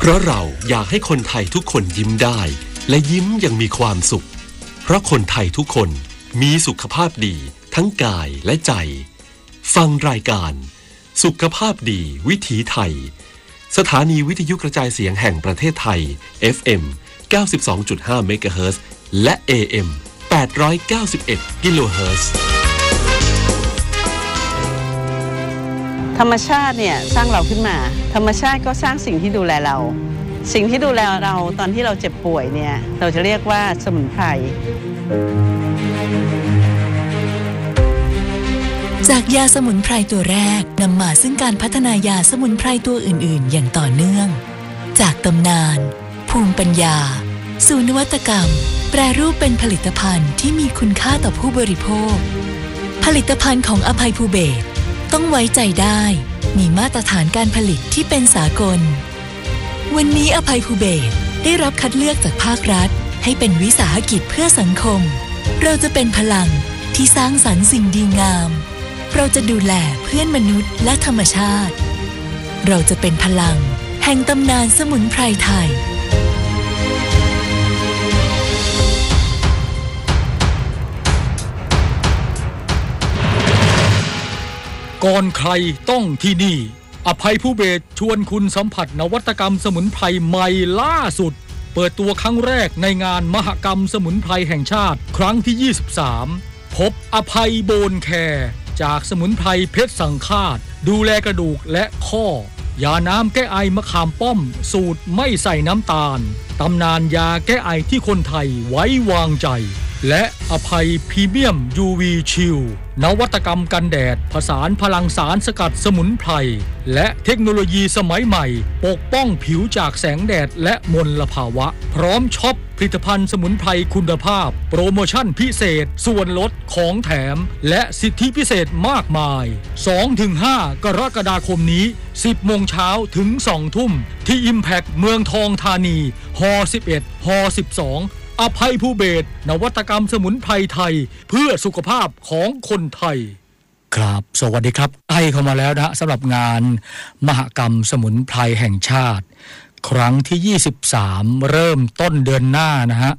เพราะเราอยากให้คนไทยทุกคนยิ้มได้และยิ้มอย่างมีความสุขเพราะคนไทยทุกคนมีสุขภาพดีทั้งกายและใจฟังรายการสุขภาพดีวิถีไทยสถานีวิทยุกระจายเสียงแห่งประเทศไทย FM 92.5 เมกะเฮิรตซ์และ AM 891 กิโลเฮิรตซ์ธรรมชาติเนี่ยสร้างเราขึ้นมาธรรมชาติก็สร้างสิ่งที่ดูแลเราสิ่งที่ดูแลเราตอนที่เราเจ็บป่วยเนี่ยเราจะเรียกว่าสมุนไพรจากยาสมุนไพรตัวแรกนำมาซึ่งการพัฒนายาสมุนไพรตัวอื่นๆอย่างต่อเนื่องจากตำนานภูมิปัญญาสู่นวัตกรรมแปรรูปเป็นผลิตภัณฑ์ที่มีคุณค่าต่อผู้บริโภคผลิตภัณฑ์ของอภัยภูเบศรต้องไว้ใจได้มีมาตรฐานการผลิตที่เป็นสากลวันนี้อภัยภูเบศรได้รับคัดเลือกจากภาครัฐให้เป็นวิสาหกิจเพื่อสังคมเราจะเป็นพลังที่สร้างสรรค์สิ่งดีงามเราจะดูแลเพื่อนมนุษย์และธรรมชาติเราจะเป็นพลังแห่งตำนานสมุนไพรไทยก่อนใครต้องที่นี่อภัยภูเบศรชวนคุณสัมผัสนวัตกรรมสมุนไพรใหม่ล่าสุดเปิดตัวครั้งแรกในงานมหกรรมสมุนไพรแห่งชาติครั้งที่23พบอภัยโบนแคร์จากสมุนไพรเพชรสังฆาตดูแลกระดูกและข้อยาน้ำแก้ไอมะขามป้อมสูตรไม่ใส่น้ำตาลตำนานยาแก้ไอที่คนไทยไว้วางใจและอภัยพรีเมียม UV ชิลนวัตกรรมกันแดดผสานพลังสารสกัดสมุนไพรและเทคโนโลยีสมัยใหม่ปกป้องผิวจากแสงแดดและมลภาวะพร้อมช็อปผลิตภัณฑ์สมุนไพรคุณภาพโปรโมชั่นพิเศษส่วนลดของแถมและสิทธิพิเศษมากมาย 2-5 กรกฎาคมนี้ 10 โมงเช้าถึง 2 ทุ่มที่ Impact เมืองทองธานีฮ11ฮ12อภัยภูเบศรนวัตกรรมสมุนไพรไทยเพื่อสุขภาพของคนไทยครับสวัสดีครับใกล้เข้ามาแล้วนะสำหรับงานมหกรรมสมุนไพรแห่งชาติครั้งที่23เริ่มต้นเดือนหน้านะฮะ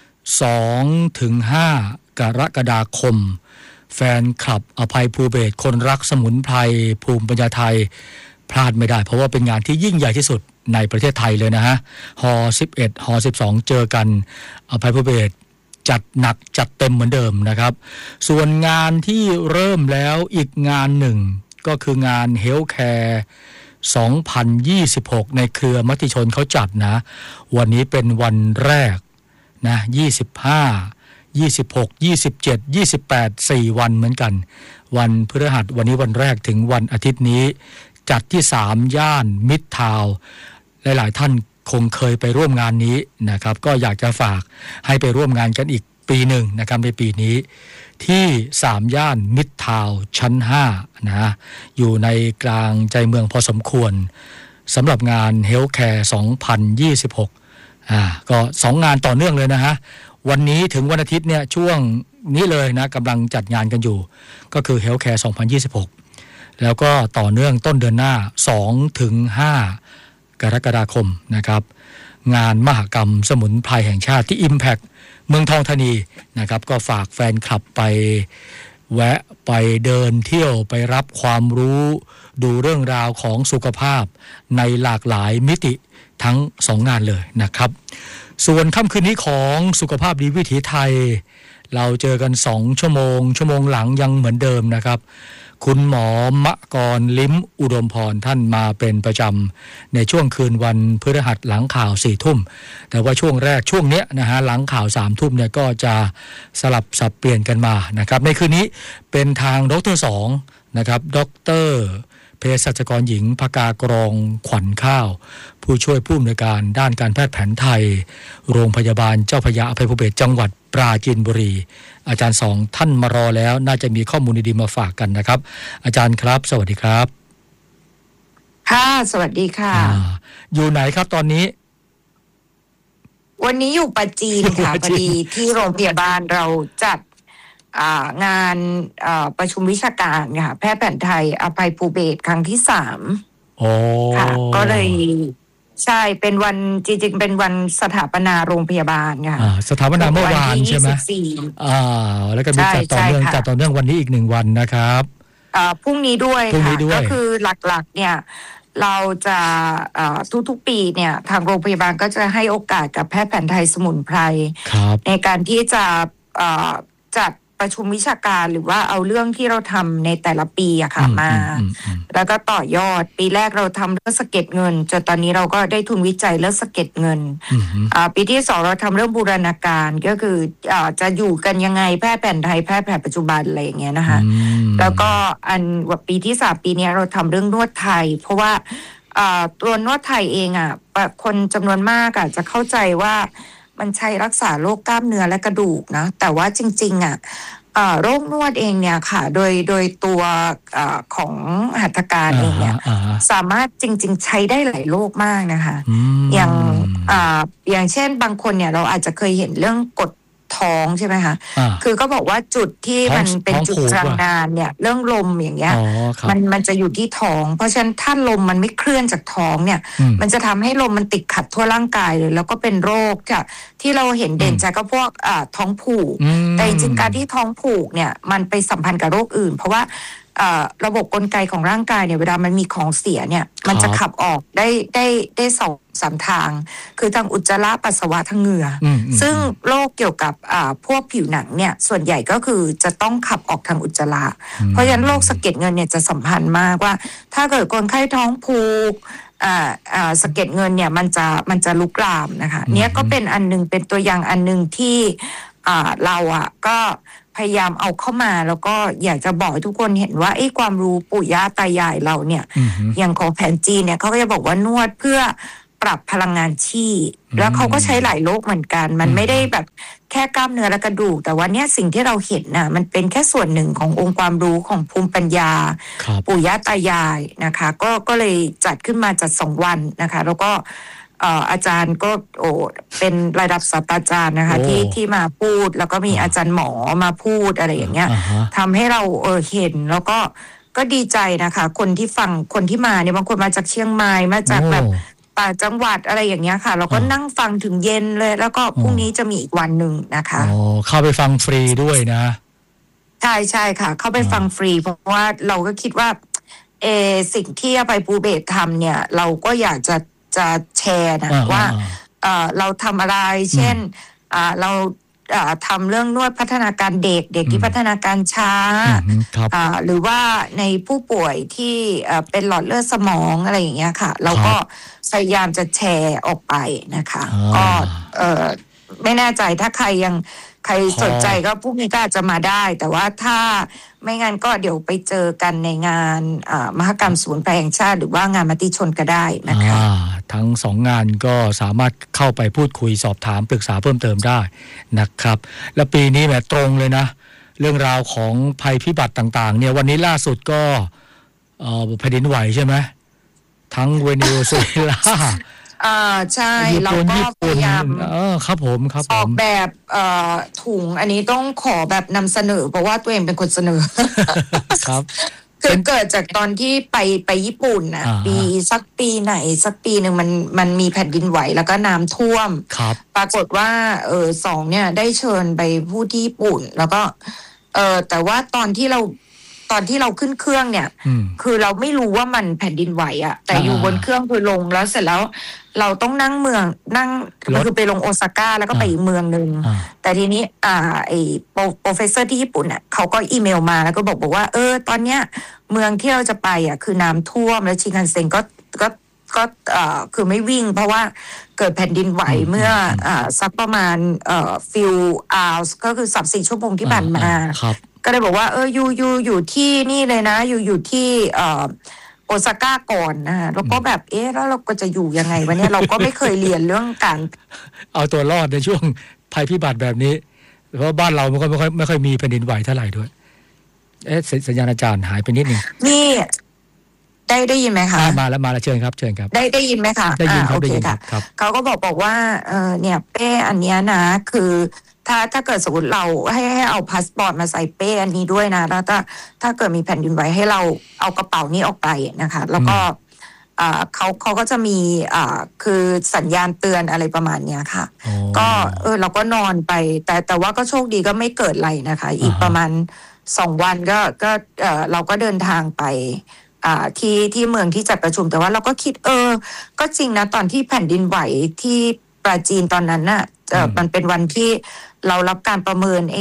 2-5 กรกฎาคมแฟนคลับอภัยภูเบศรคนรักสมุนไพรภูมิปัญญาไทยพลาดไม่ได้เพราะว่าเป็นงานที่ยิ่งใหญ่ที่สุดในประเทศไทยเลยนะฮะฮ11ฮ12เจอกันอภัยภูเบศรจัดหนักจัดเต็มเหมือนเดิมนะครับส่วนงานที่เริ่มแล้วอีกงานหนึ่งก็คืองาน Healthcare 2026 ในเครือมติชนเขาจัดนะวันนี้เป็นวันแรกนะ25 26 27 28 4วันเหมือนกันวันพฤหัสวันนี้วันแรกถึงวันอาทิตย์นี้จัดที่3ย่านมิตรทาวน์หลายๆท่านคงเคยไปร่วมงานนี้นะครับก็อยากจะฝากให้ไปร่วมงานกันอีกปีหนึ่งนะครับในปีนี้ที่3ย่านมิตรทาวน์ชั้น5นะอยู่ในกลางใจเมืองพอสมควรสำหรับงาน Healthcare 2026ก็2งานต่อเนื่องเลยนะฮะวันนี้ถึงวันอาทิตย์เนี่ยช่วงนี้เลยนะกำลังจัดงานกันอยู่ก็คือ Healthcare 2026แล้วก็ต่อเนื่องต้นเดือนหน้า 2-5 กรกฎาคมนะครับงานมหกรรมสมุนไพรแห่งชาติที่ Impact เมืองทองธานีนะครับก็ฝากแฟนคลับไปแวะไปเดินเที่ยวไปรับความรู้ดูเรื่องราวของสุขภาพในหลากหลายมิติทั้ง2งานเลยนะครับส่วนค่ำคืนนี้ของสุขภาพดีวิถีไทยเราเจอกัน2ชั่วโมงหลังยังเหมือนเดิมนะครับคุณหมอมะกรลิ้มอุดมพรท่านมาเป็นประจำในช่วงคืนวันพฤหัสหลังข่าว4 ทุ่มแต่ว่าช่วงแรกช่วงเนี้ยนะฮะหลังข่าว3 ทุ่มเนี่ยก็จะสลับสับเปลี่ยนกันมานะครับในคืนนี้เป็นทางดร.2นะครับดร.เภสัชกรหญิงภกากรองขวัญข้าวผู้ช่วยผู้อำนวยการด้านการแพทย์แผนไทยโรงพยาบาลเจ้าพระยาอภัยภูเบศรจังหวัดปราจีนบุรีอาจารย์2ท่านมารอแล้วน่าจะมีข้อมูลดีๆมาฝากกันนะครับอาจารย์ครับสวัสดีครับค่ะสวัสดีค่ะอยู่ไหนครับตอนนี้วันนี้อยู่ปัจจีนค่ะพอดีที่โรงพยาบาลเราจัดงานประชุมวิชาการค่ะแพทย์แผนไทยอภัยภูเบศรครั้งที่3ค่ะก็เลยใช่เป็นวันจริงๆเป็นวันสถาปนาโรงพยาบาลค่ะสถาปนาเมื่อวานใช่ไหมแล้วก็มีจัดต่อเนื่องวันนี้อีก1 วันนะครับพรุ่งนี้ด้วยค่ะก็คือหลักๆเนี่ยเราจะทุกๆปีเนี่ยทางโรงพยาบาลก็จะให้โอกาสกับแพทย์แผนไทยสมุนไพรในการที่จะจัดประชุมวิชาการหรือว่าเอาเรื่องที่เราทำในแต่ละปีอะค่ะมาแล้วก็ต่อยอดปีแรกเราทำเรื่องสะเก็ดเงินจนตอนนี้เราก็ได้ทุนวิจัยเรื่องสะเก็ดเงินปีที่2เราทำเรื่องบูรณาการก็คือจะอยู่กันยังไงแพทย์แผนไทยแพทย์แผนปัจจุบันอะไรอย่างเงี้ยนะคะแล้วก็ปีที่3ปีนี้เราทำเรื่องนวดไทยเพราะว่าตัวนวดไทยเองอะคนจำนวนมากอะจะเข้าใจว่ามันใช้รักษาโรคกล้ามเนื้อและกระดูกนะแต่ว่าจริงๆอ่ะโรคนวดเองเนี่ยค่ะโดยตัวของหัตถการเองเนี่ยสามารถจริงๆใช้ได้หลายโรคมากนะคะอย่างเช่นบางคนเนี่ยเราอาจจะเคยเห็นเรื่องกดท้องใช่ไหมคะคือก็บอกว่าจุดที่มันเป็นจุดพลังงานเนี่ยเรื่องลมอย่างเงี้ยมันจะอยู่ที่ท้องเพราะฉะนั้นถ้าลมมันไม่เคลื่อนจากท้องเนี่ยมันจะทำให้ลมมันติดขัดทั่วร่างกายเลยแล้วก็เป็นโรคที่เราเห็นเด่นจากก็พวกท้องผูกแต่จริงๆการที่ท้องผูกเนี่ยมันไปสัมพันธ์กับโรคอื่นเพราะว่าระบบกลไกของร่างกายเนี่ยเวลามันมีของเสียเนี่ยมันจะขับออกได้2-3 ทางคือทางอุจจาระปัสสาวะทางเหงื่อซึ่งโรคเกี่ยวกับพวกผิวหนังเนี่ยส่วนใหญ่ก็คือจะต้องขับออกทางอุจจาระเพราะฉะนั้นโรคสะเก็ดเงินเนี่ยจะสัมพันธ์มากว่าถ้าเกิดคนไข้ท้องผูกสะเก็ดเงินเนี่ยมันจะลุกลามนะคะเนี้ยก็เป็นอันนึงเป็นตัวอย่างอันนึงที่เราก็พยายามเอาเข้ามาแล้วก็อยากจะบอกให้ทุกคนเห็นว่าความรู้ปู่ย่าตายายเราเนี่ยอย่างของแผนจีนเนี่ยเขาก็จะบอกว่านวดเพื่อปรับพลังงานชีแล้วเขาก็ใช้หลายโรคเหมือนกันมันไม่ได้แบบแค่กล้ามเนื้อและกระดูกแต่ว่าเนี่ยสิ่งที่เราเห็นน่ะมันเป็นแค่ส่วนหนึ่งขององค์ความรู้ของภูมิปัญญาปู่ย่าตายายนะคะก็เลยจัดขึ้นมาจัด2 วันนะคะแล้วก็อาจารย์ก็เป็นระดับศาสตราจารย์นะคะที่มาพูดแล้วก็มีอาจารย์หมอมาพูดอะไรอย่างเงี้ยทำให้เราเห็นแล้วก็ดีใจนะคะคนที่ฟังคนที่มาเนี่ยบางคนมาจากเชียงใหม่มาจากแบบต่างจังหวัดอะไรอย่างเงี้ยค่ะเราก็นั่งฟังถึงเย็นเลยแล้วก็พรุ่งนี้จะมีอีกวันหนึ่งนะคะเข้าไปฟังฟรีด้วยนะใช่ค่ะเข้าไปฟังฟรีเพราะว่าเราก็คิดว่าสิ่งที่อภัยภูเบศรทำเนี่ยเราก็อยากจะแชร์นะว่าเราทำอะไรเช่นเราทำเรื่องนวดพัฒนาการเด็กที่พัฒนาการช้าหรือว่าในผู้ป่วยที่เป็นหลอดเลือดสมองอะไรอย่างเงี้ยค่ะเราก็พยายามจะแชร์ออกไปนะคะก็ไม่แน่ใจถ้าใครสนใจก็พรุ่งนี้ก็อาจจะมาได้แต่ว่าถ้าไม่งั้นก็เดี๋ยวไปเจอกันในงานมหกรรมสมุนไพรแห่งชาติหรือว่างานมติชนก็ได้นะคะทั้ง2 งานก็สามารถเข้าไปพูดคุยสอบถามปรึกษาเพิ่มเติมได้นะครับและปีนี้แบบตรงเลยนะเรื่องราวของภัยพิบัติต่างๆเนี่ยวันนี้ล่าสุดก็แผ่นดินไหวใช่ไหมทั้งเวเนซุเอลาใช่เราก็พยายามครับผมออกแบบถุงอันนี้ต้องขอแบบนำเสนอเพราะว่าตัวเองเป็นคนเสนอครับคือเกิดจากตอนที่ไปญี่ปุ่นนะปีไหนสักปีหนึ่งมันมีแผ่นดินไหวแล้วก็น้ำท่วมปรากฏว่า2เนี่ยได้เชิญไปพูดที่ญี่ปุ่นแล้วก็แต่ว่าตอนที่เราขึ้นเครื่องเนี่ยคือเราไม่รู้ว่ามันแผ่นดินไหวอะแต่อยู่บนเครื่องคือลงแล้วเสร็จแล้วเราต้องนั่งคือไปลงโอซาก้าแล้วก็ไปอีกเมืองนึงแต่ทีนี้ไอ้โปรเฟสเซอร์ที่ญี่ปุ่นเนี่ยเขาก็อีเมลมาแล้วก็บอกว่าตอนเนี้ยเมืองที่เราจะไปอะคือน้ำท่วมแล้วชินคันเซ็นก็คือไม่วิ่งเพราะว่าเกิดแผ่นดินไหวเมื่อสักประมาณฟิวอาร์ก็คือ3-4 ชั่วโมงที่ผ่านมาก็เลยบอกว่าอยู่ที่นี่เลยนะอยู่ที่โอซาก้าก่อนนะแล้วก็แบบแล้วเราก็จะอยู่ยังไงวะเนี่ยเราก็ไม่เคยเรียนเรื่องการเอาตัวรอดในช่วงภัยพิบัติแบบนี้เพราะบ้านเราไม่ค่อยมีแผ่นดินไหวเท่าไหร่ด้วยสัญญาณอาจารย์หายไปนิดนึงนี่ได้ยินไหมคะมาแล้วเชิญครับได้ยินไหมคะได้ยินครับโอเคค่ะเขาก็บอกว่าเนี่ยเป้อันเนี้ยนะคือถ้าเกิดสมมติเราให้เอาพาสปอร์ตมาใส่เป้อันนี้ด้วยนะแล้วถ้าเกิดมีแผ่นดินไหวให้เราเอากระเป๋านี้ออกไปนะคะแล้วก็เขาก็จะมีคือสัญญาณเตือนอะไรประมาณเนี้ยค่ะก็เราก็นอนไปแต่ว่าก็โชคดีก็ไม่เกิดอะไรนะคะอีกประมาณ2 วันก็เราก็เดินทางไปที่เมืองที่จัดประชุมแต่ว่าเราก็คิดก็จริงนะตอนที่แผ่นดินไหวที่ปราจีนตอนนั้นน่ะมันเป็นวันที่เรารับการประเมิน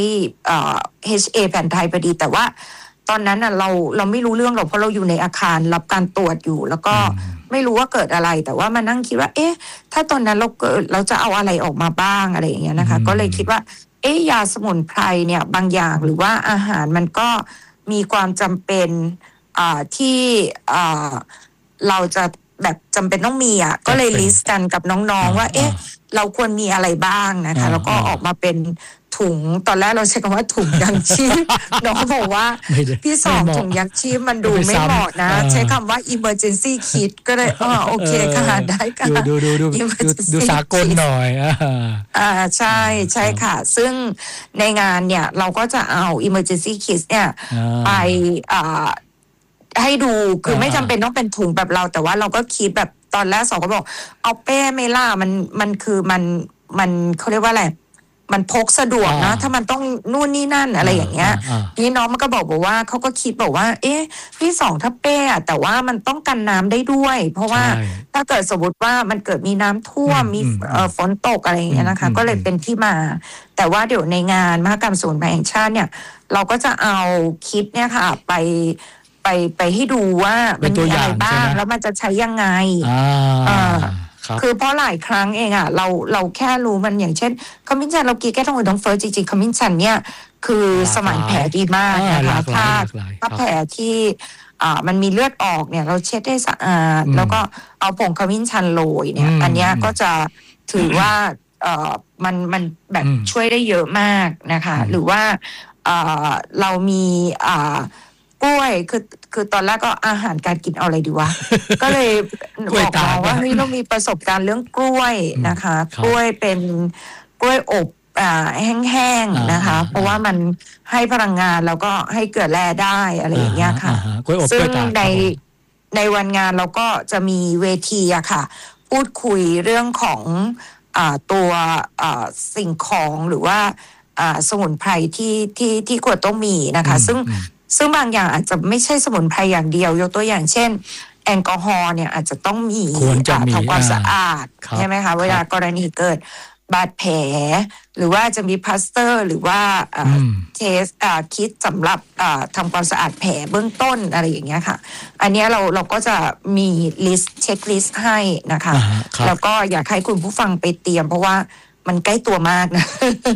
HA แผ่นไทยพอดีแต่ว่าตอนนั้นน่ะเราไม่รู้เรื่องหรอกเพราะเราอยู่ในอาคารรับการตรวจอยู่แล้วก็ไม่รู้ว่าเกิดอะไรแต่ว่ามานั่งคิดว่าถ้าตอนนั้นเราจะเอาอะไรออกมาบ้างอะไรอย่างเงี้ยนะคะก็เลยคิดว่ายาสมุนไพรเนี่ยบางอย่างหรือว่าอาหารมันก็มีความจำเป็นที่เราจะแบบจำเป็นต้องมีก็เลยลิสต์กันกับน้องๆว่าเราควรมีอะไรบ้างนะคะแล้วก็ออกมาเป็นถุงตอนแรกเราใช้คำว่าถุงยังชีพน้องบอกว่าพี่สองถุงยังชีพมันดูไม่เหมาะนะใช้คำว่า emergency kit ก็เลยโอเคค่ะได้ค่ะดูสากลหน่อยใช่ค่ะซึ่งในงานเนี่ยเราก็จะเอา emergency kit เนี่ยไปให้ดูคือไม่จำเป็นต้องเป็นถุงแบบเราแต่ว่าเราก็คิดแบบตอนแรกสองก็บอกเอาเป้ไม่ล่ามันคือมันเขาเรียกว่าอะไรมันพกสะดวกนะถ้ามันต้องนู่นนี่นั่นอะไรอย่างเงี้ยนี่น้องมันก็บอกว่าเขาก็คิดบอกว่าพี่สองถ้าเป้แต่ว่ามันต้องกันน้ำได้ด้วยเพราะว่าถ้าเกิดสมมติว่ามันเกิดมีน้ำท่วมมีฝนตกอะไรอย่างเงี้ยนะคะก็เลยเป็นที่มาแต่ว่าเดี๋ยวในงานมหกรรมสมุนไพรแห่งชาติเนี่ยเราก็จะเอาคิดเนี่ยค่ะไปให้ดูว่ามันมีอะไรบ้างแล้วมันจะใช้ยังไงคือเพราะหลายครั้งเองเราแค่รู้มันอย่างเช่นขมิ้นชันเรากินแก้ท้องอืดท้องเฟ้อจริงๆขมิ้นชันเนี่ยคือสมานแผลดีมากนะคะถ้าแผลที่มันมีเลือดออกเนี่ยเราเช็ดให้สะอาดแล้วก็เอาผงขมิ้นชันโรยเนี่ยอันนี้ก็จะถือว่ามันแบบช่วยได้เยอะมากนะคะหรือว่าเรามีกล้วยคือตอนแรกก็อาหารการกินเอาอะไรดีวะ ก็เลยบอกน้องว่าเฮ้ยเรามีประสบการณ์เรื่องกล้วยนะคะกล้วยเป็นกล้วยอบแห้งๆนะคะเพราะว่ามันให้พลังงานแล้วก็ให้เกลือแร่ได้อะไรอย่างเงี้ยค่ะซึ่งในวันงานเราก็จะมีเวทีอะค่ะพูดคุยเรื่องของตัวสิ่งของหรือว่าสมุนไพรที่ควรต้องมีนะคะซึ่งบางอย่างอาจจะไม่ใช่สมุนไพรอย่างเดียวยกตัวอย่างเช่นแอลกอฮอล์เนี่ยอาจจะต้องมีทำความสะอาดใช่ไหมคะเวลากรณีเกิดบาดแผลหรือว่าจะมีพลาสเตอร์หรือว่าเทสคิดสำหรับทำความสะอาดแผลเบื้องต้นอะไรอย่างเงี้ยค่ะอันนี้เราก็จะมีลิสต์เช็คลิสต์ให้นะคะแล้วก็อยากให้คุณผู้ฟังไปเตรียมเพราะว่ามันใกล้ตัวมากนะ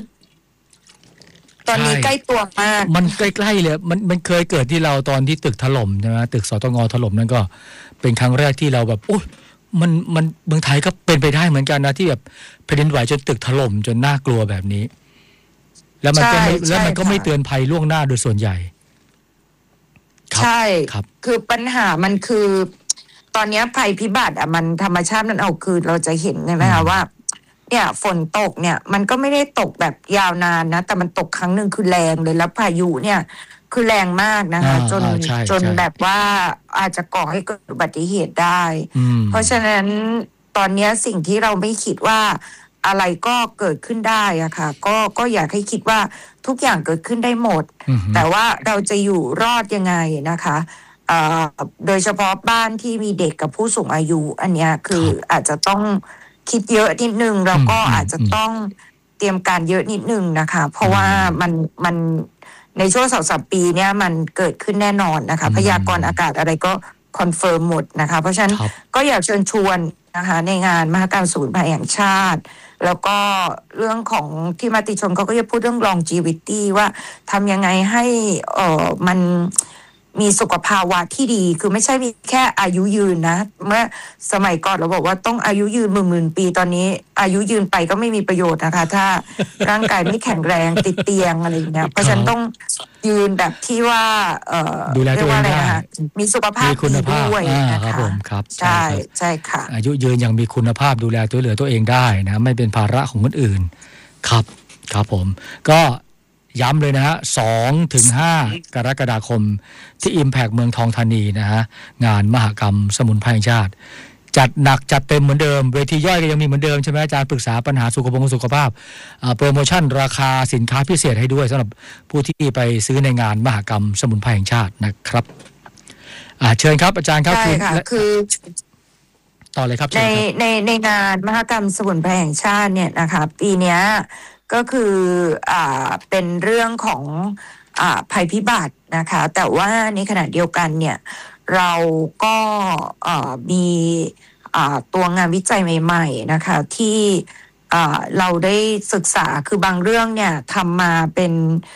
ตอนนี้ใกล้ตัวมากมันใกล้ๆเลยมันเคยเกิดที่เราตอนที่ตึกถล่มใช่ไหมตึกสตงถล่มนั่นก็เป็นครั้งแรกที่เราแบบโอ้มันเมืองไทยก็เป็นไปได้เหมือนกันนะที่แบบแผ่นดินไหวจนตึกถล่มจนน่ากลัวแบบนี้แล้วมันก็ไม่เตือนภัยล่วงหน้าโดยส่วนใหญ่ใช่ครับคือปัญหามันคือตอนนี้ภัยพิบัติมันธรรมชาติมันเอาคืนเราจะเห็นใช่ไหมคะว่าเนี่ยฝนตกเนี่ยมันก็ไม่ได้ตกแบบยาวนานนะแต่มันตกครั้งหนึ่งคือแรงเลยแล้วพายุเนี่ยคือแรงมากนะคะจนแบบว่าอาจจะก่อให้เกิดอุบัติเหตุได้เพราะฉะนั้นตอนนี้สิ่งที่เราไม่คิดว่าอะไรก็เกิดขึ้นได้อะค่ะก็อยากให้คิดว่าทุกอย่างเกิดขึ้นได้หมดแต่ว่าเราจะอยู่รอดยังไงนะคะโดยเฉพาะบ้านที่มีเด็กกับผู้สูงอายุอันเนี้ยคืออาจจะต้องคิดเยอะนิดนึงแล้วก็อาจจะต้องเตรียมการเยอะนิดนึงนะคะเพราะว่ามันในช่วง2-3 ปีเนี่ยมันเกิดขึ้นแน่นอนนะคะพยากรณ์อากาศอะไรก็คอนเฟิร์มหมดนะคะเพราะฉะนั้นก็อยากเชิญชวนนะคะในงานมหกรรมสมุนไพรแห่งชาติแล้วก็เรื่องของที่มติชนเขาก็จะพูดเรื่อง longevity ว่าทำยังไงให้มันมีสุขภาวะที่ดีคือไม่ใช่มีแค่อายุยืนนะเมื่อสมัยก่อนเราบอกว่าต้องอายุยืนหมื่นปีตอนนี้อายุยืนไปก็ไม่มีประโยชน์นะคะถ้าร่างกายไม่แข็งแรงติดเตียงอะไรอย่างเงี้ยเพราะฉะนั้นต้องยืนแบบที่ว่าดูแลตัวเองได้มีสุขภาพดีด้วยนะคะครับใช่ค่ะอายุยืนอย่างมีคุณภาพดูแลตัวเองได้นะไม่เป็นภาระของคนอื่นครับผมก็ย้ำเลยนะฮะ 2-5 กรกฎาคมที่ Impact เมืองทองธานีนะฮะงานมหกรรมสมุนไพรแห่งชาติจัดหนักจัดเต็มเหมือนเดิมเวทีย่อยก็ยังมีเหมือนเดิมใช่ไหมอาจารย์ปรึกษาปัญหาสุขภาพโปรโมชั่นราคาสินค้าพิเศษให้ด้วยสำหรับผู้ที่ไปซื้อในงานมหกรรมสมุนไพรแห่งชาตินะครับเชิญครับอาจารย์ครับใช่ค่ะคือต่อเลยครับในงานมหกรรมสมุนไพรแห่งชาติเนี่ยนะคะปีนี้ก็คือเป็นเรื่องของภัยพิบัตินะคะแต่ว่าในขณะเดียวกันเนี่ยเราก็มีตัวงานวิจัยใหม่ๆนะคะที่เราได้ศึกษาคือบางเรื่องเนี่ยทำมาเป็น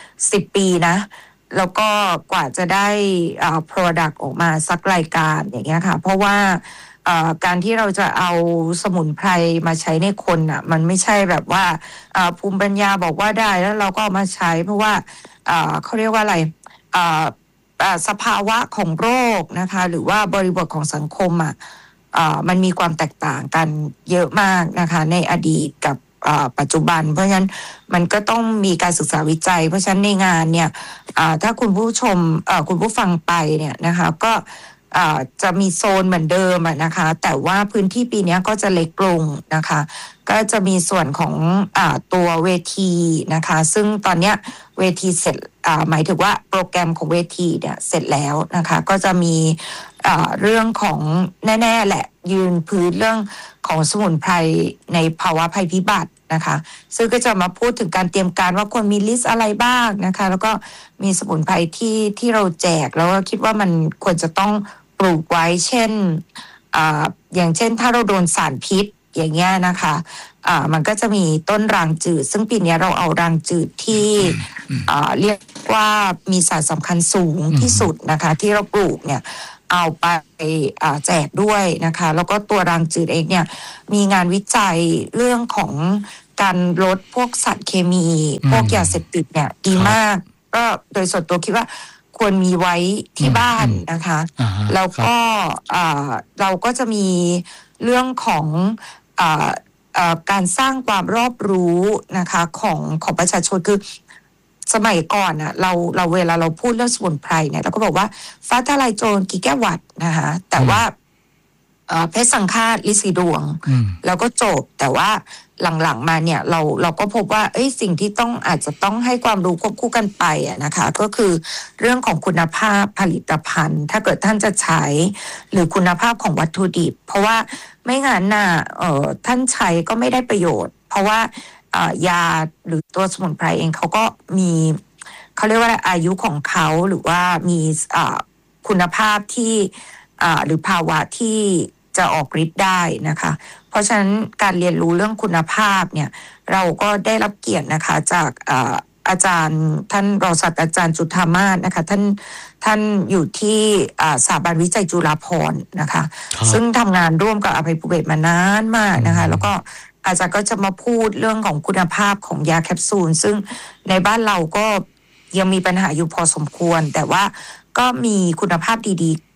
10 ปีนะแล้วก็กว่าจะได้product ออกมาสักรายการอย่างเงี้ยค่ะเพราะว่าการที่เราจะเอาสมุนไพรมาใช้ในคนอ่ะมันไม่ใช่แบบว่าภูมิปัญญาบอกว่าได้แล้วเราก็เอามาใช้เพราะว่าเขาเรียกว่าอะไรสภาวะของโรคนะคะหรือว่าบริบทของสังคมอ่ะมันมีความแตกต่างกันเยอะมากนะคะในอดีตกับปัจจุบันเพราะฉะนั้นมันก็ต้องมีการศึกษาวิจัยเพราะฉะนั้นในงานเนี่ยถ้าคุณผู้ชมคุณผู้ฟังไปเนี่ยนะคะก็จะมีโซนเหมือนเดิมนะคะแต่ว่าพื้นที่ปีนี้ก็จะเล็กลงนะคะก็จะมีส่วนของตัวเวทีนะคะซึ่งตอนนี้เวทีเสร็จหมายถึงว่าโปรแกรมของเวทีเนี่ยเสร็จแล้วนะคะก็จะมีเรื่องของแน่ๆแหละยืนพื้นเรื่องของสมุนไพรในภาวะภัยพิบัตินะคะซึ่งก็จะมาพูดถึงการเตรียมการว่าควรมีลิสต์อะไรบ้างนะคะแล้วก็มีสมุนไพรที่เราแจกแล้วก็คิดว่ามันควรจะต้องปลูกไว้เช่นอย่างเช่นถ้าเราโดนสารพิษอย่างเงี้ยนะคะมันก็จะมีต้นรางจืดซึ่งปีนี้เราเอารางจืดที่เรียกว่ามีสารสำคัญสูงที่สุดนะคะที่เราปลูกเนี่ยเอาไปแจกด้วยนะคะแล้วก็ตัวรางจืดเองเนี่ยมีงานวิจัยเรื่องของการลดพวกสารเคมีพวกยาเสพติดเนี่ยดีมากก็โดยส่วนตัวคิดว่าควรมีไว้ที่บ้านนะคะแล้วก็เราก็จะมีเรื่องของการสร้างความรอบรู้นะคะของประชาชนคือสมัยก่อนน่ะเราเวลาเราพูดเรื่องสมุนไพรเนี่ยเราก็บอกว่าฟ้าทลายโจรกี่แก้ววัดนะคะแต่ว่าเพชรสังฆาตลิสีดวงแล้วก็จบแต่ว่าหลังๆมาเนี่ยเราก็พบว่าสิ่งที่อาจจะต้องให้ความรู้ควบคู่กันไปนะคะก็คือเรื่องของคุณภาพผลิตภัณฑ์ถ้าเกิดท่านจะใช้หรือคุณภาพของวัตถุดิบเพราะว่าไม่งั้นน่ะท่านใช้ก็ไม่ได้ประโยชน์เพราะว่ายาหรือตัวสมุนไพรเองเขาก็มีเขาเรียกว่าอายุของเขาหรือว่ามีคุณภาพที่หรือภาวะที่จะออกฤทธิ์ได้นะคะเพราะฉะนั้นการเรียนรู้เรื่องคุณภาพเนี่ยเราก็ได้รับเกียรตินะคะจากอาจารย์ท่านรองศาสตราจารย์จุฑามาศนะคะท่านอยู่ที่สถาบันวิจัยจุฬาภรณ์นะคะซึ่งทำงานร่วมกับอภัยภูเบศรมานานมากนะคะแล้วก็อาจารย์ก็จะมาพูดเรื่องของคุณภาพของยาแคปซูลซึ่งในบ้านเราก็ยังมีปัญหาอยู่พอสมควรแต่ว่าก็มีคุณภาพดีๆ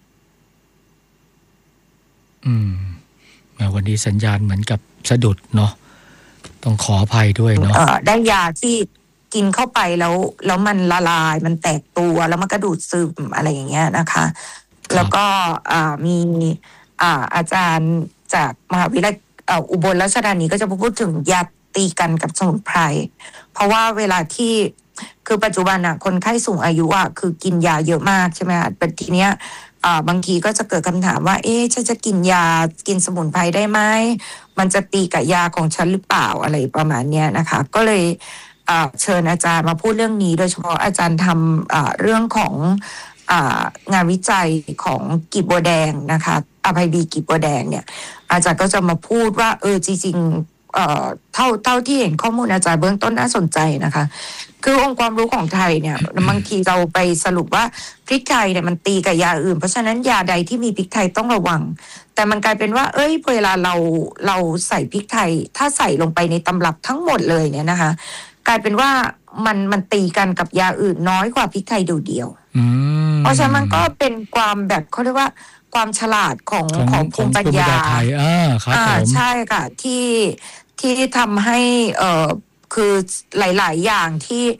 วันนี้สัญญาณเหมือนกับสะดุดเนาะต้องขออภัยด้วยเนาะได้ยาที่กินเข้าไปแล้วมันละลายมันแตกตัวแล้วมันกระดูดซึมอะไรอย่างเงี้ยนะคะแล้วก็มีอาจารย์จากมหาวิทยาลัยอุบลราชธานีก็จะพูดถึงยาตีกันกับสมุนไพรเพราะว่าเวลาที่คือปัจจุบันคนไข้สูงอายุคือกินยาเยอะมากใช่ไหมคะแต่ทีเนี้ยบางทีก็จะเกิดคำถามว่าฉันจะกินยากินสมุนไพรได้ไหมมันจะตีกับยาของฉันหรือเปล่าอะไรประมาณเนี้ยนะคะก็เลยเชิญอาจารย์มาพูดเรื่องนี้โดยเฉพาะอาจารย์ทำเรื่องของงานวิจัยของกีบบัวแดงนะคะอภัยบีกีบบัวแดงเนี่ยอาจารย์ก็จะมาพูดว่าจริงๆเท่าที่เห็นข้อมูลอาจารย์เบื้องต้นน่าสนใจนะคะคือองค์ความรู้ของไทยเนี่ยบางทีเราไปสรุปว่าพริกไทยเนี่ยมันตีกับยาอื่นเพราะฉะนั้นยาใดที่มีพริกไทยต้องระวังแต่มันกลายเป็นว่าเวลาเราใส่พริกไทยถ้าใส่ลงไปในตำรับทั้งหมดเลยเนี่ยนะคะกลายเป็นว่ามันตีกันกับยาอื่นน้อยกว่าพริกไทยเดียวเพราะฉะนั้นมันก็เป็นความแบบเขาเรียกว่าความฉลาดของภูมิปัญญาใช่ค่ะที่ทำให้คือหลายๆอย่างที่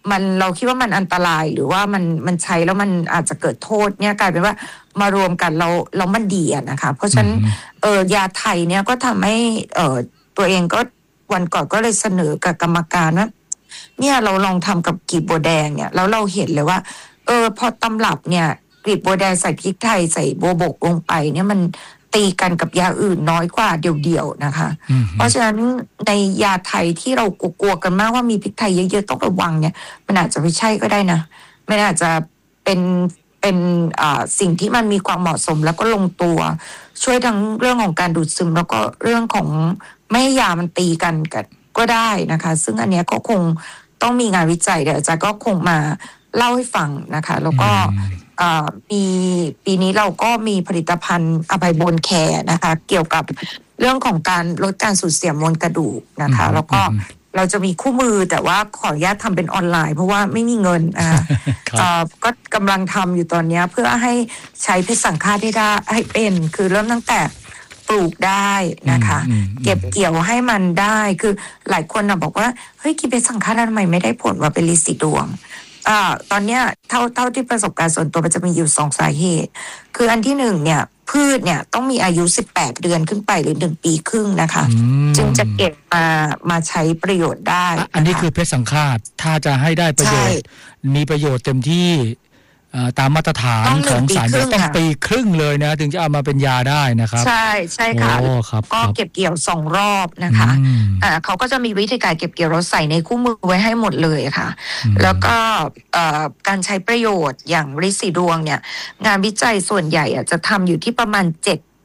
เราคิดว่ามันอันตรายหรือว่ามันใช้แล้วมันอาจจะเกิดโทษเนี่ยกลายเป็นว่ามารวมกันเรามันดีนะคะเพราะฉะนั้นยาไทยเนี่ยก็ทำให้ตัวเองก็วันก่อนก็เลยเสนอกับกรรมการว่าเนี่ยเราลองทำกับกลีบบัวแดงเนี่ยแล้วเราเห็นเลยว่าพอตำรับเนี่ยกลีบบัวแดงใส่พริกไทยใส่บัวบกลงไปเนี่ยมันตีกันกับยาอื่นน้อยกว่าเดี่ยวๆนะคะเพราะฉะนั้นในยาไทยที่เรากลัวกันมากว่ามีพริกไทยเยอะๆต้องระวังเนี่ยมันอาจจะไม่ใช่ก็ได้นะมันอาจจะเป็นสิ่งที่มันมีความเหมาะสมแล้วก็ลงตัวช่วยทั้งเรื่องของการดูดซึมแล้วก็เรื่องของไม่ให้ยามันตีกันก็ได้นะคะซึ่งอันเนี้ยก็คงต้องมีงานวิจัยเดี๋ยวอาจารย์ก็คงมาเล่าให้ฟังนะคะแล้วก็มีปีนี้เราก็มีผลิตภัณฑ์อภัยโบนแคร์นะคะเกี่ยวกับเรื่องของการลดการสูญเสียมวลกระดูกนะคะแล้วก็เราจะมีคู่มือแต่ว่าขออนุญาตทำเป็นออนไลน์เพราะว่าไม่มีเงินก็กำลังทำอยู่ตอนนี้เพื่อให้ใช้เพชรสังฆาตได้ให้เป็นคือเริ่มตั้งแต่ปลูกได้นะคะเก็บเกี่ยวให้มันได้คือหลายคนบอกว่าเฮ้ยกินเพชรสังฆาตทำไมไม่ได้ผลว่าเป็นฤทธิ์สีดวงตอนเนี้ยเท่าที่ประสบการณ์ส่วนตัวมันจะมีอยู่2 สาเหตุคืออันที่1เนี่ยพืชเนี่ยต้องมีอายุ18 เดือนขึ้นไปหรือ1 ปีครึ่งนะคะจึงจะเก็บมาใช้ประโยชน์ได้อันนี้คือเพชรสังฆาตถ้าจะให้ได้ประโยชน์มีประโยชน์เต็มที่ตามมาตรฐานของศาลต้องปีครึ่งเลยนะถึงจะเอามาเป็นยาได้นะครับใช่ค่ะก็เก็บเกี่ยว2 รอบนะคะเขาก็จะมีวิธีการเก็บเกี่ยวเราใส่ในคู่มือไว้ให้หมดเลยค่ะแล้วก็การใช้ประโยชน์อย่างฤทธิ์สีดวงเนี่ยงานวิจัยส่วนใหญ่จะทำอยู่ที่ประมาณ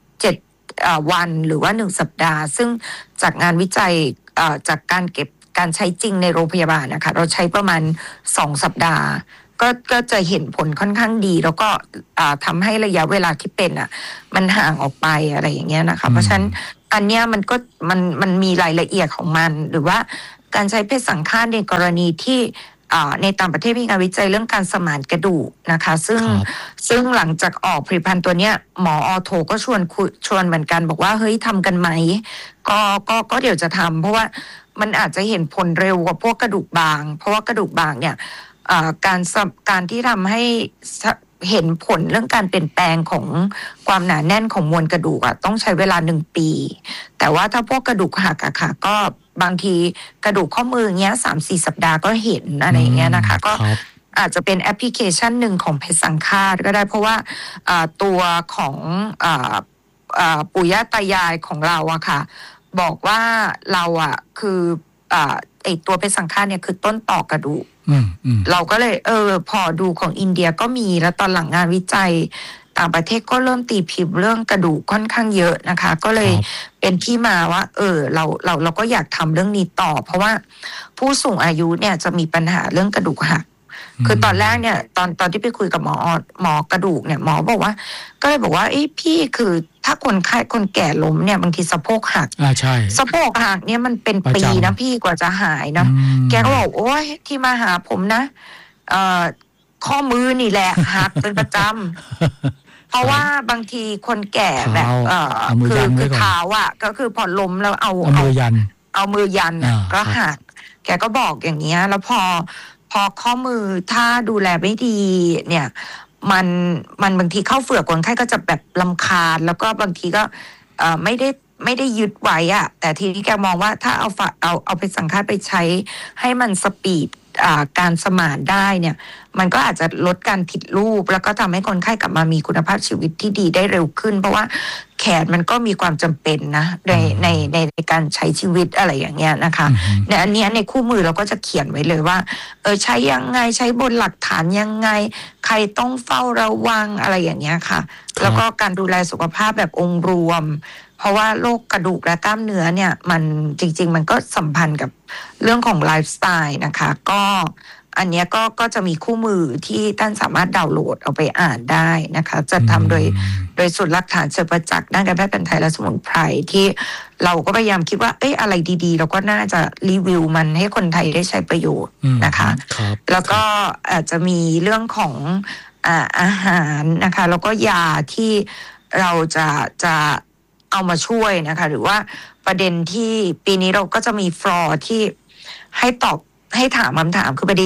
7 วันหรือว่า1 สัปดาห์ซึ่งจากงานวิจัยจากการใช้จริงในโรงพยาบาลนะคะเราใช้ประมาณ2 สัปดาห์ก็จะเห็นผลค่อนข้างดีแล้วก็ทำให้ระยะเวลาที่เป็นมันห่างออกไปอะไรอย่างเงี้ยนะคะเพราะฉะนั้นอันเนี้ยมันมีรายละเอียดของมันหรือว่าการใช้เพชรสังฆาตในกรณีที่ในต่างประเทศมีงานวิจัยเรื่องการสมานกระดูกนะคะซึ่งหลังจากออกผลิตภัณฑ์ตัวเนี้ยหมอออโทก็ชวนเหมือนกันบอกว่าเฮ้ยทำกันไหมก็เดี๋ยวจะทำเพราะว่ามันอาจจะเห็นผลเร็วกว่าพวกกระดูกบางเพราะว่ากระดูกบางเนี่ยการที่ทำให้เห็นผลเรื่องการเปลี่ยนแปลงของความหนาแน่นของมวลกระดูกต้องใช้เวลา1 ปีแต่ว่าถ้าพวกกระดูกหักค่ะก็บางทีกระดูกข้อมือเงี้ย3-4 สัปดาห์ก็เห็นอะไรอย่างเงี้ยนะคะก็อาจจะเป็นแอปพลิเคชันหนึ่งของเพชรสังฆาตก็ได้เพราะว่าตัวของปู่ย่าตายายของเราค่ะบอกว่าเราคือไอตัวเพชรสังฆาตเนี่ยคือต้นต่อกระดูกเราก็เลยพอดูของอินเดียก็มีแล้วตอนหลังงานวิจัยต่างประเทศก็เริ่มตีพิมพ์เรื่องกระดูกค่อนข้างเยอะนะคะก็เลยเป็นที่มาว่าเราก็อยากทำเรื่องนี้ต่อเพราะว่าผู้สูงอายุเนี่ยจะมีปัญหาเรื่องกระดูกหักคือตอนแรกเนี่ยตอนที่ไปคุยกับหมอกระดูกเนี่ยหมอบอกว่าก็เลยบอกว่าพี่คือถ้าคนแก่ล้มเนี่ยบางทีสะโพกหักใช่สะโพกหักเนี่ยมันเป็นปีนะพี่กว่าจะหายนะแกก็บอกโอ้ยที่มาหาผมนะข้อมือนี่แหละหักเป็นประจำเพราะว่าบางทีคนแก่แบบคือเท้าก็คือพอล้มแล้วเอามือยันก็หักแกก็บอกอย่างเงี้ยแล้วพอข้อมือถ้าดูแลไม่ดีเนี่ยมันบางทีเข้าเฝือกคนไข้ก็จะแบบรำคาญแล้วก็บางทีก็ไม่ได้ยึดไว้แต่ทีนี้แกมองว่าถ้าเอาไปสังฆาตไปใช้ให้มันสปีดการสมานได้เนี่ยมันก็อาจจะลดการผิดรูปแล้วก็ทำให้คนไข้กลับมามีคุณภาพชีวิตที่ดีได้เร็วขึ้นเพราะว่าแขนมันก็มีความจำเป็นนะในการใช้ชีวิตอะไรอย่างเงี้ยนะคะในอันนี้ในคู่มือเราก็จะเขียนไว้เลยว่าใช้ยังไงใช้บนหลักฐานยังไงใครต้องเฝ้าระวังอะไรอย่างเงี้ยค่ะแล้วก็การดูแลสุขภาพแบบองค์รวมเพราะว่าโรคกระดูกและกล้ามเนื้อเนี่ยมันจริงๆมันก็สัมพันธ์กับเรื่องของไลฟ์สไตล์นะคะก็อันนี้ก็จะมีคู่มือที่ท่านสามารถดาวน์โหลดเอาไปอ่านได้นะคะจะทำโดยศูนย์หลักฐานเชิงประจักษ์ด้านการแพทย์แผนไทยและสมุนไพรที่เราก็พยายามคิดว่าอะไรดีๆเราก็น่าจะรีวิวมันให้คนไทยได้ใช้ประโยชน์นะคะแล้วก็อาจจะมีเรื่องของอาหารนะคะแล้วก็ยาที่เราจะเอามาช่วยนะคะหรือว่าประเด็นที่ปีนี้เราก็จะมีฟลอร์ที่ให้ถามคำถามคือพอดี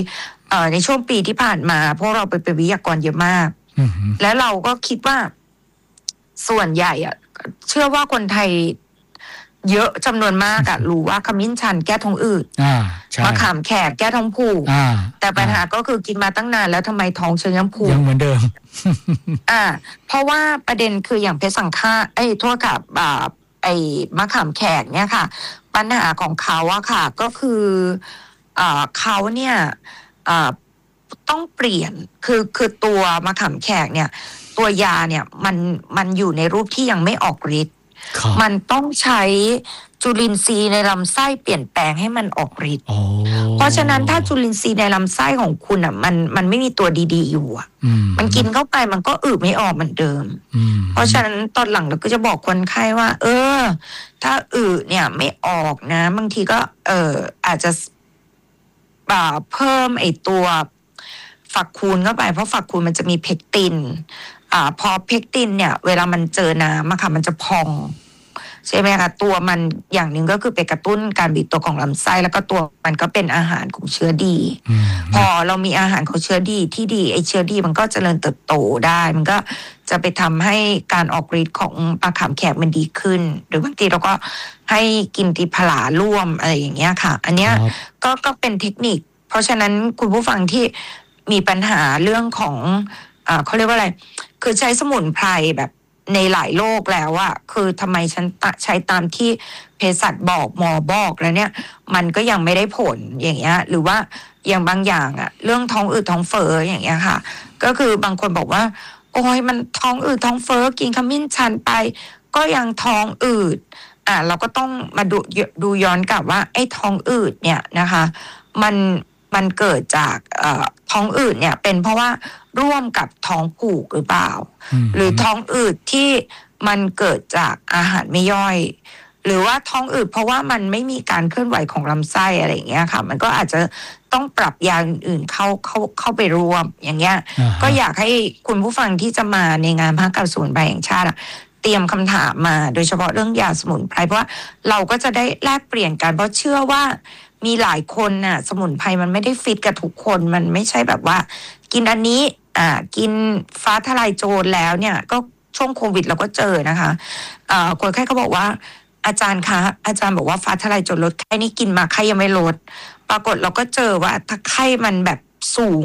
ในช่วงปีที่ผ่านมาพวกเราไปเป็นวิทยากรเยอะมากแล้วเราก็คิดว่าส่วนใหญ่เชื่อว่าคนไทยเยอะจำนวนมากรู้ว่าขมิ้นชันแก้ท้องอืดมะขามแขกแก้ท้องผูกแต่ปัญหาก็คือกินมาตั้งนานแล้วทำไมท้องฉันยังผูกยังเหมือนเดิมเพราะว่าประเด็นคืออย่างเพชรสังฆาโทษค่ะมะขามแขกเนี่ยค่ะปัญหาของเขาค่ะก็คือเขาเนี่ยต้องเปลี่ยนคือตัวมะขามแขกเนี่ยตัวยาเนี่ยมันอยู่ในรูปที่ยังไม่ออกฤทธิ์มันต้องใช้จุลินทรีย์ในลำไส้เปลี่ยนแปลงให้มันออกฤทธิ์เพราะฉะนั้นถ้าจุลินทรีย์ในลำไส้ของคุณมันไม่มีตัวดีๆอยู่มันกินเข้าไปมันก็อึไม่ออกเหมือนเดิมเพราะฉะนั้นตอนหลังเราก็จะบอกคนไข้ว่าถ้าอึเนี่ยไม่ออกนะบางทีก็อาจจะเพิ่มตัวฝักคูณเข้าไปเพราะฝักคูณมันจะมีเพกตินพอเพกตินเนี่ยเวลามันเจอน้ำค่ะมันจะพองใช่ไหมคะตัวมันอย่างหนึ่งก็คือไปกระตุ้นการบีบตัวของลำไส้แล้วก็ตัวมันก็เป็นอาหารของเชื้อดีพอเรามีอาหารของเชื้อดีที่ดีไอเชื้อดีมันก็เจริญเติบโตได้มันก็จะไปทำให้การออกฤทธิ์ของมะขามแขกมันดีขึ้นหรือบางทีเราก็ให้กินติพลาร่วมอะไรอย่างเงี้ยค่ะอันเนี้ยก็เป็นเทคนิคเพราะฉะนั้นคุณผู้ฟังที่มีปัญหาเรื่องของเขาเรียกว่าอะไรคือใช้สมุนไพรแบบในหลายโรคแล้วคือทำไมฉันใช้ตามที่เภสัชบอกหมอบอกแล้วเนี่ยมันก็ยังไม่ได้ผลอย่างเงี้ยหรือว่าอย่างบางอย่างเรื่องท้องอืดท้องเฟ้ออย่างเงี้ยค่ะก็คือบางคนบอกว่าโอ้ยมันท้องอืดท้องเฟ้อกินขมิ้นชันไปก็ยังท้องอืดเราก็ต้องมาดูย้อนกลับว่าไอ้ท้องอืดเนี่ยนะคะมันเกิดจากท้องอืดเนี่ยเป็นเพราะว่าร่วมกับท้องผูกหรือเปล่าหรือท้องอืดที่มันเกิดจากอาหารไม่ย่อยหรือว่าท้องอืดเพราะว่ามันไม่มีการเคลื่อนไหวของลำไส้อะไรอย่างเงี้ยค่ะมันก็อาจจะต้องปรับยาอื่นๆเข้าไปรวมอย่างเงี้ยก็อยากให้คุณผู้ฟังที่จะมาในงานมหกรรมสมุนไพรแห่งชาติเตรียมคำถามมาโดยเฉพาะเรื่องยาสมุนไพรเพราะว่าเราก็จะได้แลกเปลี่ยนกันเพราะเชื่อว่ามีหลายคนสมุนไพรมันไม่ได้ฟิตกับทุกคนมันไม่ใช่แบบว่ากินอันนี้กินฟ้าทลายโจรแล้วเนี่ยก็ช่วงโควิดเราก็เจอนะคะคนไข้เขาบอกว่าอาจารย์คะอาจารย์บอกว่าฟ้าทลายโจรลดไข้นี่กินมาไข้ยังไม่ลดปรากฏเราก็เจอว่าถ้าไข้มันแบบสูง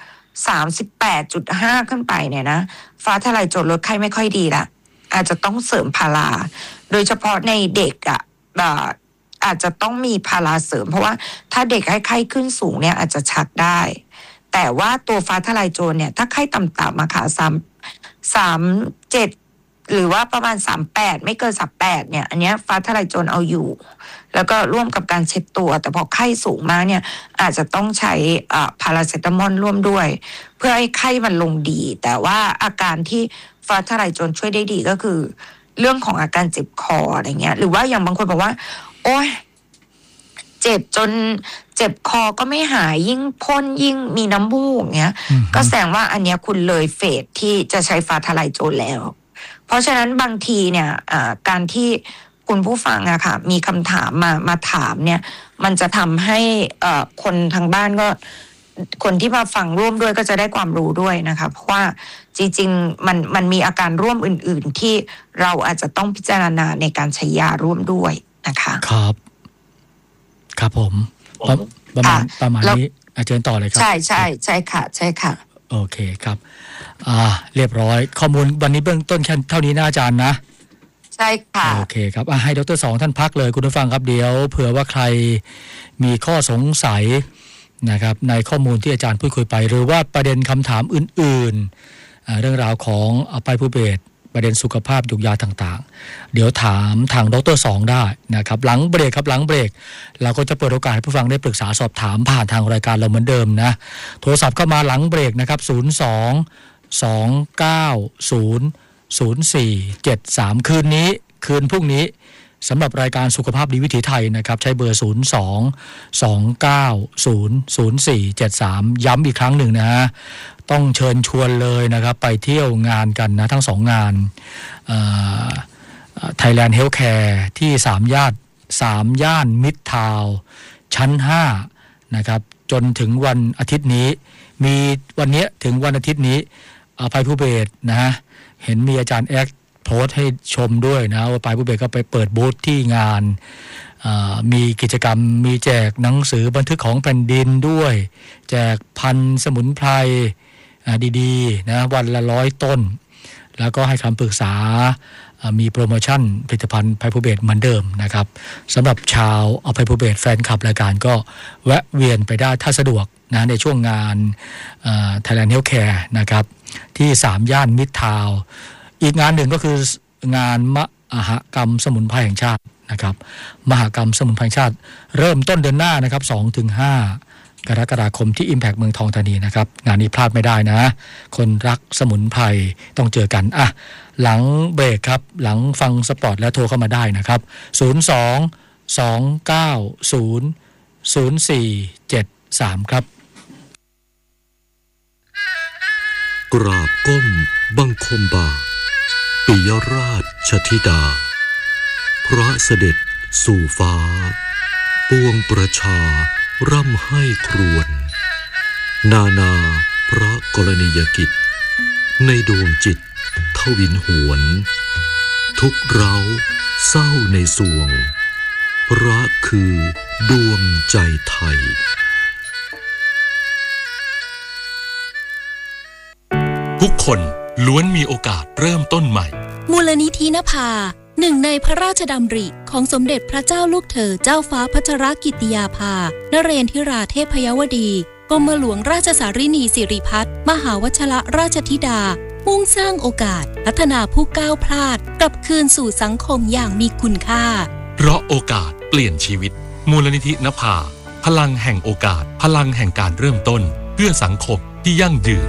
38.5 ขึ้นไปเนี่ยนะฟ้าทลายโจรลดไข้ไม่ค่อยดีละอาจจะต้องเสริมพาราโดยเฉพาะในเด็กอาจจะต้องมีพาราเสริมเพราะว่าถ้าเด็กให้ไข้ขึ้นสูงเนี่ยอาจจะชักได้แต่ว่าตัวฟ้าทลายโจรเนี่ยถ้าไข้ต่ำๆค่ะ37หรือว่าประมาณ38ไม่เกิน38เนี่ยอันเนี้ยฟ้าทลายโจรเอาอยู่แล้วก็ร่วมกับการเช็ดตัวแต่พอไข้สูงมากเนี่ยอาจจะต้องใช้พาราเซตามอลร่วมด้วยเพื่อให้ไข้มันลงดีแต่ว่าอาการที่ฟ้าทลายโจรช่วยได้ดีก็คือเรื่องของอาการเจ็บคออะไรเงี้ยหรือว่าอย่างบางคนบอกว่าโอ๊ยเจ็บจนเจ็บคอก็ไม่หายยิ่งพ่นยิ่งมีน้ำมูกเงี้ยก็แสดงว่าอันเนี้ยคุณเลยเฟสที่จะใช้ฟ้าทลายโจรแล้วเพราะฉะนั้นบางทีเนี่ยการที่คุณผู้ฟังค่ะมีคำถามมาถามเนี่ยมันจะทำให้คนทางบ้านก็คนที่มาฟังร่วมด้วยก็จะได้ความรู้ด้วยนะคะเพราะว่าจริงๆมันมีอาการร่วมอื่นๆที่เราอาจจะต้องพิจารณาในการใช้ยาร่วมด้วยนะคะครับผมประมาณนี้เชิญต่อเลยครับใช่ค่ะโอเคครับเรียบร้อยข้อมูลวันนี้เบื้องต้นแค่เท่านี้นะอาจารย์นะใช่ค่ะโอเคครับให้ดร.2ท่านพักเลยคุณผู้ฟังครับเดี๋ยวเผื่อว่าใครมีข้อสงสัยนะครับในข้อมูลที่อาจารย์พูดคุยไปหรือว่าประเด็นคำถามอื่นๆเรื่องราวของอภัยภูเบศรประเด็นสุขภาพยุกยาต่างๆเดี๋ยวถามทางดร.2ได้นะครับหลังเบรกเราก็จะเปิดโอกาสให้ผู้ฟังได้ปรึกษาสอบถามผ่านทางรายการเราเหมือนเดิมนะโทรศัพท์เข้ามาหลังเบรกนะครับ02-290-0473คืนพรุ่งนี้สำหรับรายการสุขภาพดีวิถีไทยนะครับใช้เบอร์02-290-0473ย้ำอีกครั้งหนึ่งนะฮะต้องเชิญชวนเลยนะครับไปเที่ยวงานกันนะทั้ง2งานThailand Healthcare ที่3ย่านมิตรทาวน์ชั้น5นะครับจนถึงวันอาทิตย์นี้มีวันนี้ถึงวันอาทิตย์นี้อภัยภูเบศรนะฮะเห็นมีอาจารย์แอ๊กโพสต์ให้ชมด้วยนะว่าอภัยภูเบศรก็ไปเปิดบูธที่งานมีกิจกรรมมีแจกหนังสือบันทึกของแผ่นดินด้วยแจกพันธุ์สมุนไพรดีๆนะวันละ100 ต้นแล้วก็ให้คำปรึกษามีโปรโมชั่นผลิตภัณฑ์อภัยภูเบศรเหมือนเดิมนะครับสำหรับชาวอภัยภูเบศรแฟนคลับรายการก็แวะเวียนไปได้ถ้าสะดวกนะในช่วงงาน Thailand Healthcare นะครับที่3ย่านมิตรทาวน์อีกงานหนึ่งก็คืองานมหกรรมสมุนไพรแห่งชาตินะครับมหกรรมสมุนไพรแห่งชาติเริ่มต้นเดือนหน้านะครับ 2-5 กรกฎาคมที่ Impact เมืองทองธานีนะครับงานนี้พลาดไม่ได้นะคนรักสมุนไพรต้องเจอกันอ่ะหลังเบรกครับหลังฟังสปอตแล้วโทรเข้ามาได้นะครับ02-290-0473ครับกราบก้มบังคมบาทปิยราชธิดาพระเสด็จสู่ฟ้าปวงประชาร่ำให้ครวญนาพระกรณียกิจในดวงจิตทวินหวนทุกเร้าเศร้าในสวงพระคือดวงใจไทยทุกคนล้วนมีโอกาสเริ่มต้นใหม่มูลนิธินภาหนึ่งในพระราชดำริของสมเด็จพระเจ้าลูกเธอเจ้าฟ้าพัชรกิติยาภานเรนทิราเทพยวดีกรมหลวงราชสารินีสิริพัฒน์มหาวชิรราชธิดามุ่งสร้างโอกาสพัฒนาผู้ก้าวพลาดกลับคืนสู่สังคมอย่างมีคุณค่าเพราะโอกาสเปลี่ยนชีวิตมูลนิธินภาพลังแห่งโอกาสพลังแห่งการเริ่มต้นเพื่อสังคมที่ยั่งยืน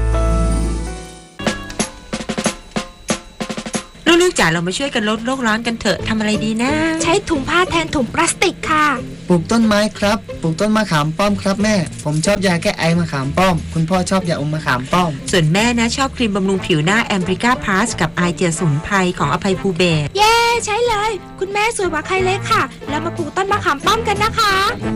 ลูกๆจ๋าเรามาช่วยกันลดโลกร้อนกันเถอะทำอะไรดีนะใช้ถุงผ้าแทนถุงพลาสติกค่ะปลูกต้นไม้ครับปลูกต้นมะขามป้อมครับแม่ผมชอบยาแก้ไอมะขามป้อมคุณพ่อชอบยาอมมะขามป้อมส่วนแม่นะชอบครีมบำรุงผิวหน้าแอมบริก้าพลัสกับไอเจียสมุนไพรของอภัยภูเบศรเย้ใช้เลยคุณแม่สวยกว่าใครเลยค่ะแล้วมาปลูกต้นมะขามป้อมกันนะคะ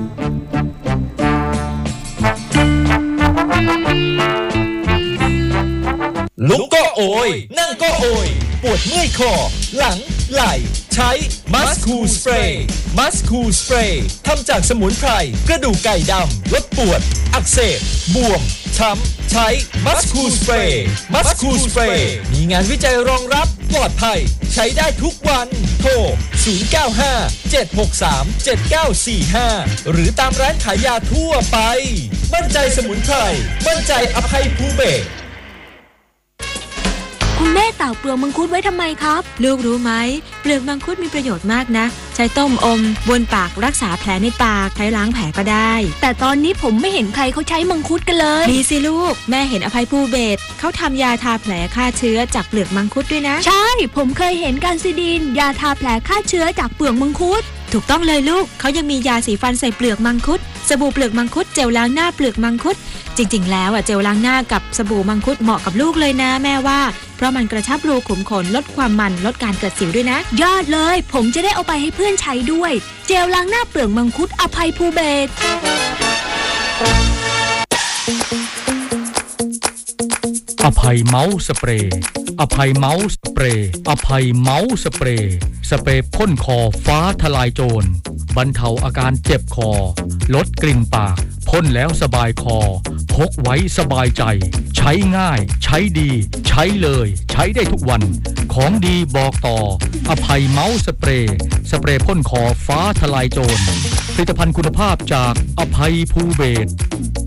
ลุกก็โอยนั่งก็โอยปวดเมื่อยคอหลังไหล่ใช้มัสคูสเปรย์มัสคูสเปรย์ทำจากสมุนไพรกระดูกไก่ดำลดปวดอักเสบบวมช้ำใช้มัสคูสเปรย์มัสคูสเปรย์มีงานวิจัยรองรับปลอดภัยใช้ได้ทุกวันโทร095-763-7945หรือตามร้านขายยาทั่วไปมั่นใจสมุนไพรมั่นใจอภัยภูเบศรคุณแม่ตากเปลือกมังคุดไว้ทำไมครับลูกรู้ไหมเปลือกมังคุดมีประโยชน์มากนะใช้ต้มอมบนปากรักษาแผลในปากใช้ล้างแผลก็ได้แต่ตอนนี้ผมไม่เห็นใครเขาใช้มังคุดกันเลยมีสิลูกแม่เห็นอภัยภูเบศรเขาทำยาทาแผลฆ่าเชื้อจากเปลือกมังคุดด้วยนะใช่ผมเคยเห็นการซิดินยาทาแผลฆ่าเชื้อจากเปลือกมังคุดถูกต้องเลยลูกเขายังมียาสีฟันใส่เปลือกมังคุดสบู่เปลือกมังคุดเจลล้างหน้าเปลือกมังคุดจริงๆแล้วเจลล้างหน้ากับสบู่มังคุดเหมาะกับลูกเลยนะแม่ว่าเพราะมันกระชับรูขุมขนลดความมันลดการเกิดสิวด้วยนะยอดเลยผมจะได้เอาไปให้เพื่อนใช้ด้วยเจลล้างหน้าเปลือกมังคุดอภัยภูเบศรอภัยเมาส์สเปรย์อภัยเมาส์สเปรย์อภัยเมาส์สเปรย์สเปรย์พ่นคอฟ้าทลายโจรบรรเทาอาการเจ็บคอลดกลิ่นปากพ่นแล้วสบายคอพกไว้สบายใจใช้ง่ายใช้ดีใช้เลยใช้ได้ทุกวันของดีบอกต่ออภัยเมาส์สเปรย์สเปรย์พ่นคอฟ้าทลายโจรผลิตภัณฑ์คุณภาพจากอภัยภูเบศร